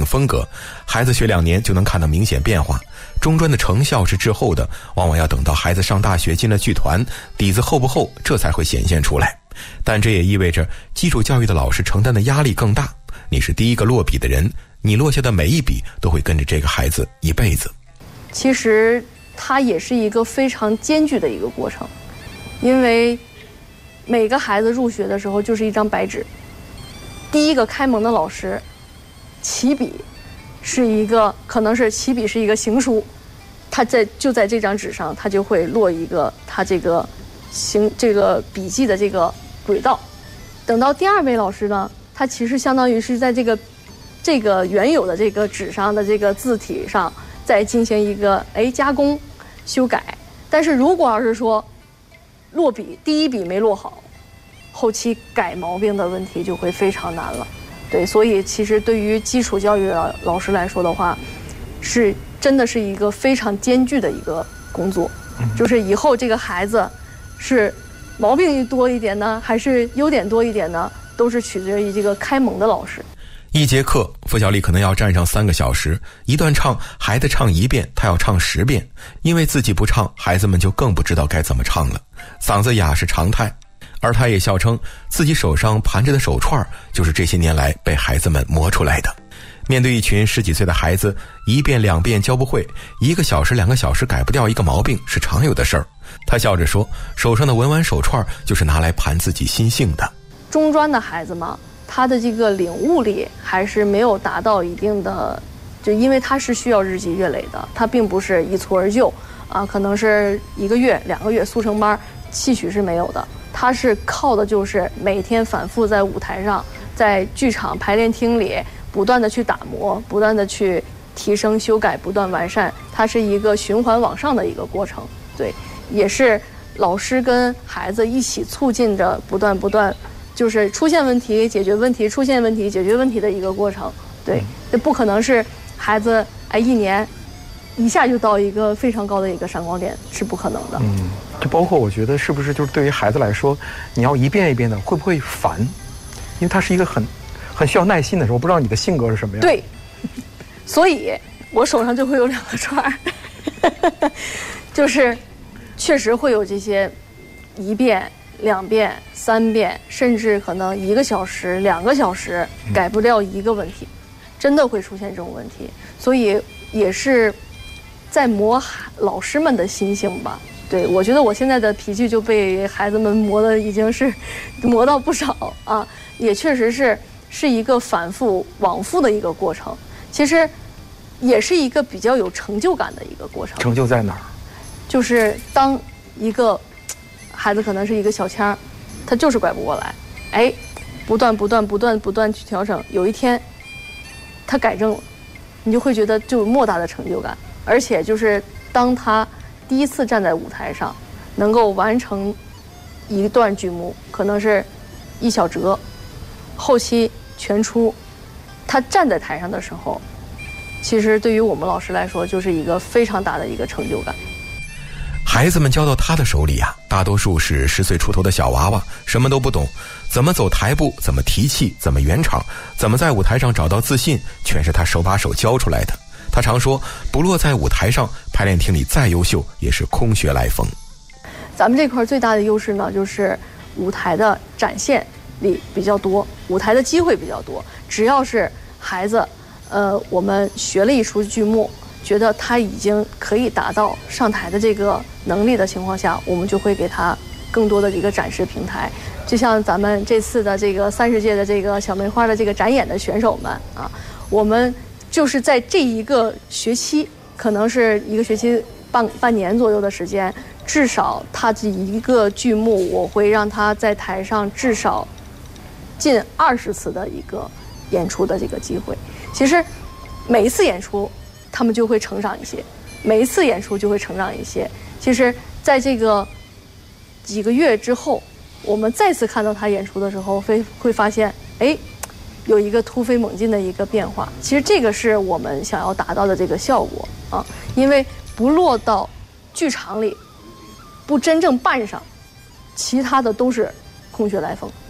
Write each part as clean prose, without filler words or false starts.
应风格，孩子学2年就能看到明显变化。中专的成效是滞后的，往往要等到孩子上大学进了剧团，底子厚不厚，这才会显现出来。但这也意味着基础教育的老师承担的压力更大。你是第一个落笔的人，你落下的每一笔都会跟着这个孩子一辈子。 其实它也是一个非常艰巨的一个过程，因为每个孩子入学的时候就是一张白纸，第一个开蒙的老师起笔是一个，可能是起笔是一个行书，他就在这张纸上，他就会落一个他这个笔记的这个轨道。等到第2位老师呢，他其实相当于是在这个原有的这个纸上的这个字体上再进行一个加工修改。但是如果要是说落笔第一笔没落好，后期改毛病的问题就会非常难了。对，所以其实对于基础教育的老师来说的话，真的是一个非常艰巨的一个工作。就是以后这个孩子是毛病多一点呢，还是优点多一点呢，都是取决于这个开蒙的老师。 一节课，付小丽可能要站上3个小时，一段唱，孩子唱1遍，他要唱10遍，因为自己不唱，孩子们就更不知道该怎么唱了。嗓子哑是常态，而他也笑称自己手上盘着的手串就是这些年来被孩子们磨出来的。面对一群10几岁的孩子，1遍2遍教不会，1个小时2个小时改不掉一个毛病是常有的事儿。他笑着说，手上的文玩手串就是拿来盘自己心性的。 中专的孩子嘛，他的这个领悟力还是没有达到一定的，就因为他是需要日积月累的，他并不是一蹴而就啊，可能是1个月2个月速成班，期许是没有的。他是靠的就是每天反复在舞台上，在剧场排练厅里不断的去打磨，不断的去提升修改，不断完善，它是一个循环往上的一个过程。对，也是老师跟孩子一起促进着不断就是出现问题解决问题，出现问题解决问题的一个过程。对，这不可能是孩子1年一下就到一个非常高的一个闪光点，是不可能的。 就包括我觉得是不是就是对于孩子来说，你要一遍一遍的，会不会烦？因为它是一个很需要耐心的时候。我不知道你的性格是什么样。 对，所以我手上就会有2个串就是确实会有这些1遍2遍3遍，甚至可能1个小时2个小时改不掉一个问题，真的会出现这种问题。所以也是在磨老师们的心性吧。对，我觉得我现在的脾气就被孩子们磨的已经是磨到不少啊，也确实是一个反复往复的一个过程。其实也是一个比较有成就感的一个过程。 成就在哪儿？ 就是当一个孩子可能是一个小腔，他就是拐不过来，不断去调整，有一天他改正了，你就会觉得就有莫大的成就感。而且就是当他第一次站在舞台上，能够完成一段剧目，可能是1小折，后期全出，他站在台上的时候，其实对于我们老师来说，就是一个非常大的一个成就感。 孩子们交到他的手里啊，大多数是10岁出头的小娃娃，什么都不懂，怎么走台步，怎么提气，怎么圆场，怎么在舞台上找到自信，全是他手把手教出来的。他常说，不落在舞台上，排练厅里再优秀也是空穴来风。 咱们这块最大的优势呢，就是舞台的展现力比较多，舞台的机会比较多。只要是孩子，我们学了一出剧目，觉得他已经可以达到上台的这个能力的情况下，我们就会给他更多的一个展示平台。就像咱们这次的这个30届的这个小梅花的这个展演的选手们啊，我们就是在这一个学期，可能是1个学期半年左右的时间，至少他这一个剧目，我会让他在台上至少近20次的一个演出的这个机会。其实每一次演出他们就会成长一些，每一次演出就会成长一些。其实在这个几个月之后，我们再次看到他演出的时候，会发现有一个突飞猛进的一个变化。其实这个是我们想要达到的这个效果啊，因为不落到剧场里，不真正扮上，其他的都是空穴来风。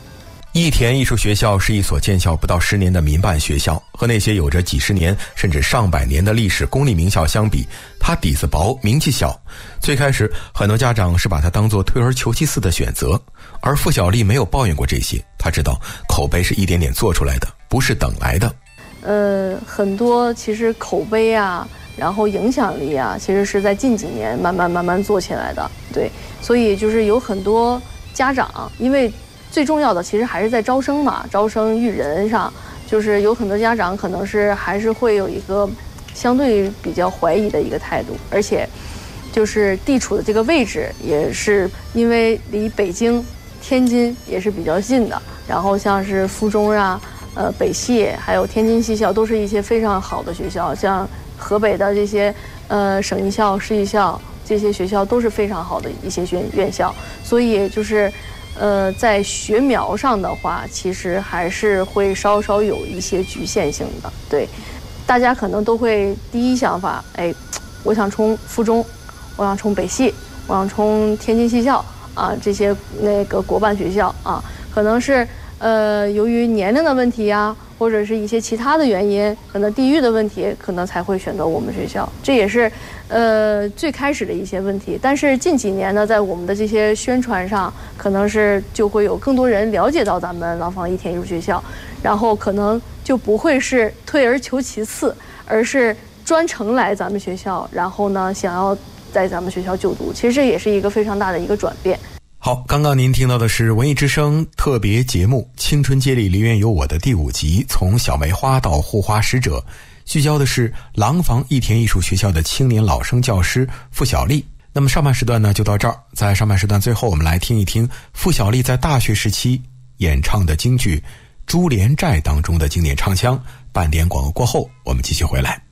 益田艺术学校是一所建校不到10年的民办学校，和那些有着几十年甚至上百年的历史公立名校相比，它底子薄，名气小。最开始很多家长是把它当作退而求其次的选择，而付小丽没有抱怨过这些，她知道口碑是一点点做出来的，不是等来的。 很多其实口碑啊，然后影响力啊，其实是在近几年慢慢做起来的。对，所以就是有很多家长，因为最重要的其实还是在招生嘛，招生育人上，就是有很多家长可能是还是会有一个相对比较怀疑的一个态度，而且就是地处的这个位置也是因为离北京、天津也是比较近的，然后像是附中啊、北系还有天津西校都是一些非常好的学校，像河北的这些省艺校、市艺校这些学校都是非常好的一些院校，所以就是在学苗上的话，其实还是会稍稍有一些局限性的。对，大家可能都会第一想法，我想冲附中，我想冲北系，我想冲天津西校啊，这些那个国办学校啊，可能是由于年龄的问题呀，或者是一些其他的原因，可能地域的问题，可能才会选择我们学校。这也是最开始的一些问题。但是近几年呢，在我们的这些宣传上，可能是就会有更多人了解到咱们廊坊益田艺术学校，然后可能就不会是退而求其次，而是专程来咱们学校，然后呢想要在咱们学校就读。其实这也是一个非常大的一个转变。 好，刚刚您听到的是文艺之声特别节目《青春接力梨园有我》的第5集，从小梅花到护花使者，聚焦的是廊坊益田艺术学校的青年老生教师付小丽。那么上半时段呢就到这儿，在上半时段最后我们来听一听付小丽在大学时期演唱的京剧《珠帘寨》当中的经典唱腔。半点广告过后我们继续回来。